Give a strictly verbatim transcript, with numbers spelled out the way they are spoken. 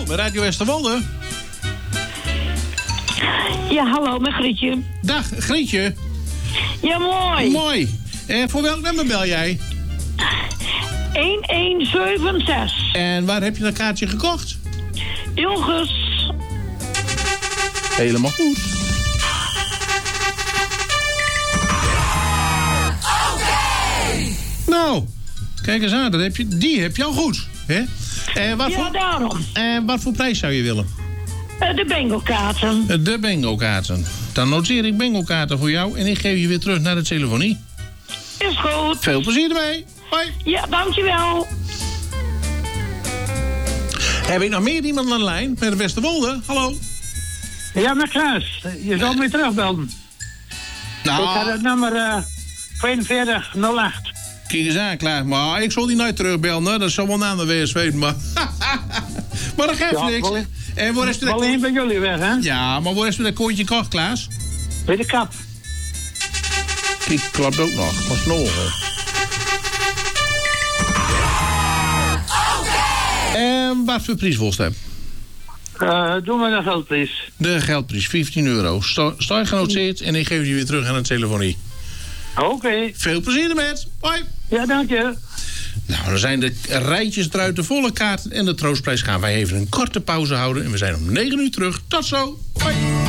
met Radio Westerwolde. Ja, hallo, met Grietje. Dag, Grietje. Ja, mooi. Mooi. En voor welk nummer bel jij? een een zeven zes. En waar heb je dat kaartje gekocht? Ilgus. Helemaal goed. Okay. Nou, kijk eens aan, dat heb je, die heb je al goed. Hè? En wat Ja, voor, daarom. en wat voor prijs zou je willen? Uh, de bingo-kaarten. De bingo-kaarten. Dan noteer ik bingo-kaarten voor jou en ik geef je weer terug naar de telefonie. Is goed. Veel plezier ermee. Hoi. Ja, dankjewel. Heb ik nog meer iemand aan de lijn met de Westerwolde? Hallo. Ja, met Klaas. Je zal me terugbellen. Nou, ik had het nummer uh, tweeënveertig nul acht. kijk eens aan, klaar. Maar ik zal die nooit terugbellen, hè. Dat zal wel een ander wees weten, maar... maar dat geeft Ja, niks. wel- En waar is de... Alleen bij jullie weg, hè? Ja, maar waar is dat koontje kocht, Klaas? Bij de kap. Kijk, klopt ook nog. Wat snoren. En wat voor prijs volst heb? Uh, doe maar de geldprijs. De geldprijs, vijftien euro. Sta, sta je genoteerd en ik geef je weer terug aan de telefonie. Oké. Okay. Veel plezier ermee. Hoi. Ja, dank je. Nou, dan zijn de rijtjes eruit, de volle kaart en de troostprijs gaan wij even een korte pauze houden. En we zijn om negen uur terug. Tot zo. Hoi.